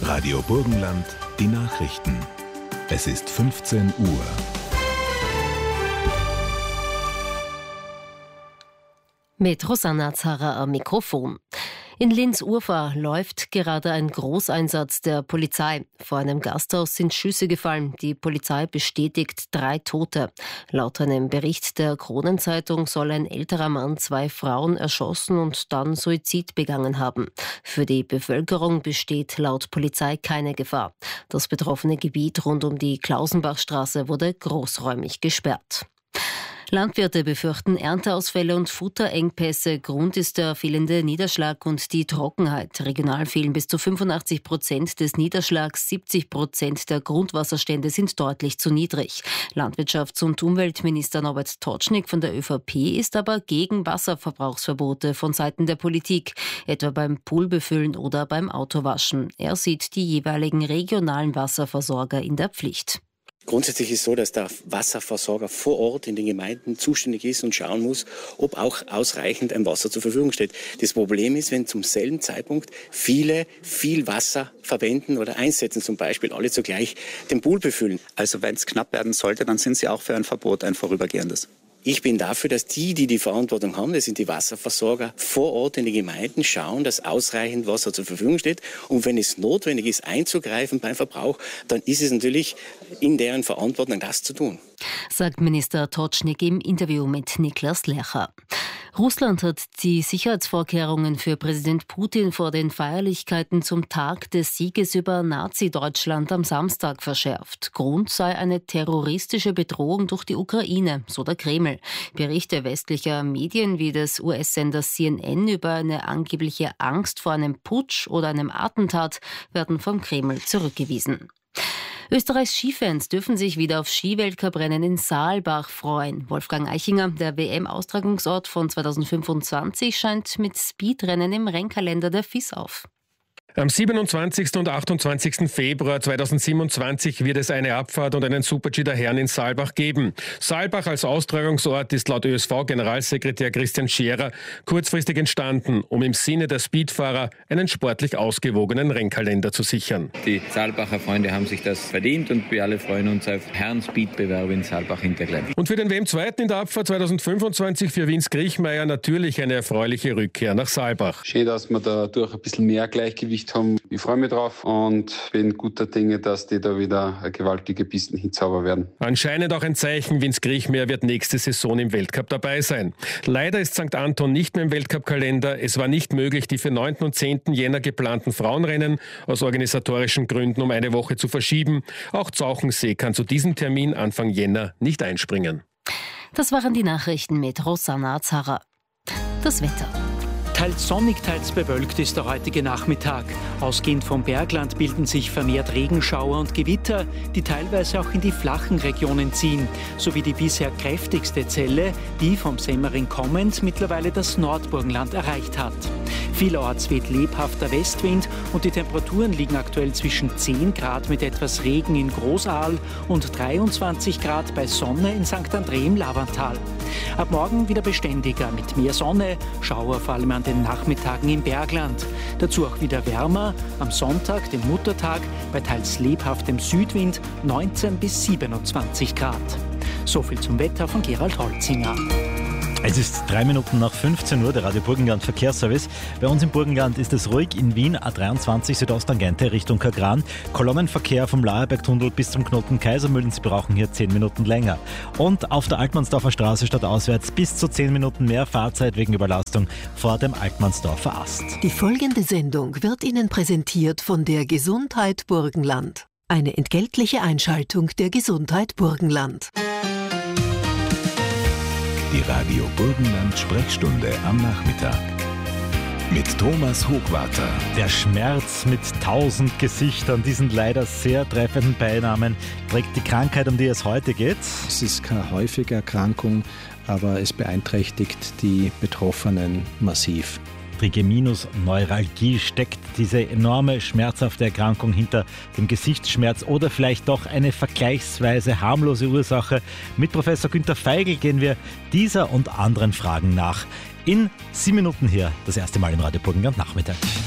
Radio Burgenland, die Nachrichten. Es ist 15 Uhr. Mit Rosanna Zara am Mikrofon. In Linz-Urfahr läuft gerade ein Großeinsatz der Polizei. Vor einem Gasthaus sind Schüsse gefallen. Die Polizei bestätigt 3 Tote. Laut einem Bericht der Kronenzeitung soll ein älterer Mann 2 Frauen erschossen und dann Suizid begangen haben. Für die Bevölkerung besteht laut Polizei keine Gefahr. Das betroffene Gebiet rund um die Klausenbachstraße wurde großräumig gesperrt. Landwirte befürchten Ernteausfälle und Futterengpässe. Grund ist der fehlende Niederschlag und die Trockenheit. Regional fehlen bis zu 85% des Niederschlags. 70% der Grundwasserstände sind deutlich zu niedrig. Landwirtschafts- und Umweltminister Norbert Totschnig von der ÖVP ist aber gegen Wasserverbrauchsverbote von Seiten der Politik, etwa beim Poolbefüllen oder beim Autowaschen. Er sieht die jeweiligen regionalen Wasserversorger in der Pflicht. Grundsätzlich ist es so, dass der Wasserversorger vor Ort in den Gemeinden zuständig ist und schauen muss, ob auch ausreichend ein Wasser zur Verfügung steht. Das Problem ist, wenn zum selben Zeitpunkt viele viel Wasser verwenden oder einsetzen, zum Beispiel alle zugleich den Pool befüllen. Also wenn es knapp werden sollte, dann sind Sie auch für ein Verbot, ein vorübergehendes? Ich bin dafür, dass die Verantwortung haben, das sind die Wasserversorger, vor Ort in den Gemeinden schauen, dass ausreichend Wasser zur Verfügung steht. Und wenn es notwendig ist, einzugreifen beim Verbrauch, dann ist es natürlich in deren Verantwortung, das zu tun. Sagt Minister Totschnig im Interview mit Niklas Lercher. Russland hat die Sicherheitsvorkehrungen für Präsident Putin vor den Feierlichkeiten zum Tag des Sieges über Nazi-Deutschland am Samstag verschärft. Grund sei eine terroristische Bedrohung durch die Ukraine, so der Kreml. Berichte westlicher Medien wie des US-Senders CNN über eine angebliche Angst vor einem Putsch oder einem Attentat werden vom Kreml zurückgewiesen. Österreichs Skifans dürfen sich wieder auf Skiweltcuprennen in Saalbach freuen. Wolfgang Eichinger, der WM-Austragungsort von 2025, scheint mit Speedrennen im Rennkalender der FIS auf. Am 27. und 28. Februar 2027 wird es eine Abfahrt und einen Super-G der Herren in Saalbach geben. Saalbach als Austragungsort ist laut ÖSV-Generalsekretär Christian Scherer kurzfristig entstanden, um im Sinne der Speedfahrer einen sportlich ausgewogenen Rennkalender zu sichern. Die Saalbacher Freunde haben sich das verdient und wir alle freuen uns auf Herren-Speedbewerb in Saalbach-Hinterglemm. Und für den WM-Zweiten in der Abfahrt 2025 für Vince Griechmeier natürlich eine erfreuliche Rückkehr nach Saalbach. Schön, dass wir da durch ein bisschen mehr Gleichgewicht haben. Ich freue mich drauf und bin guter Dinge, dass die da wieder eine gewaltige Pisten hinzaubern werden. Anscheinend auch ein Zeichen, Vince Griechmeier wird nächste Saison im Weltcup dabei sein. Leider ist St. Anton nicht mehr im Weltcup-Kalender. Es war nicht möglich, die für 9. und 10. Jänner geplanten Frauenrennen aus organisatorischen Gründen um eine Woche zu verschieben. Auch Zauchensee kann zu diesem Termin Anfang Jänner nicht einspringen. Das waren die Nachrichten mit Rosanna Zara. Das Wetter. Teils sonnig, teils bewölkt ist der heutige Nachmittag. Ausgehend vom Bergland bilden sich vermehrt Regenschauer und Gewitter, die teilweise auch in die flachen Regionen ziehen, sowie die bisher kräftigste Zelle, die vom Semmering kommend mittlerweile das Nordburgenland erreicht hat. Vielerorts weht lebhafter Westwind und die Temperaturen liegen aktuell zwischen 10 Grad mit etwas Regen in Großaal und 23 Grad bei Sonne in St. André im Lavantal. Ab morgen wieder beständiger mit mehr Sonne, Schauer vor allem an den Nachmittagen im Bergland. Dazu auch wieder wärmer, am Sonntag, dem Muttertag, bei teils lebhaftem Südwind 19 bis 27 Grad. So viel zum Wetter von Gerald Holzinger. Es ist 3 Minuten nach 15 Uhr, der Radio Burgenland Verkehrsservice. Bei uns im Burgenland ist es ruhig. In Wien A23 Südosttangente Richtung Kagran. Kolonnenverkehr vom Laerbergtunnel bis zum Knoten Kaisermühlen. Sie brauchen hier 10 Minuten länger. Und auf der Altmannsdorfer Straße stadtauswärts bis zu 10 Minuten mehr Fahrzeit wegen Überlastung vor dem Altmannsdorfer Ast. Die folgende Sendung wird Ihnen präsentiert von der Gesundheit Burgenland. Eine entgeltliche Einschaltung der Gesundheit Burgenland. Die Radio Burgenland Sprechstunde am Nachmittag. Mit Thomas Hochwarter. Der Schmerz mit 1000 Gesichtern, diesen leider sehr treffenden Beinamen, trägt die Krankheit, um die es heute geht. Es ist keine häufige Erkrankung, aber es beeinträchtigt die Betroffenen massiv. Trigeminusneuralgie, steckt diese enorme schmerzhafte Erkrankung hinter dem Gesichtsschmerz oder vielleicht doch eine vergleichsweise harmlose Ursache? Mit Professor Günther Feigl gehen wir dieser und anderen Fragen nach. In 7 Minuten hier, das erste Mal im Radio Burgenland Nachmittag.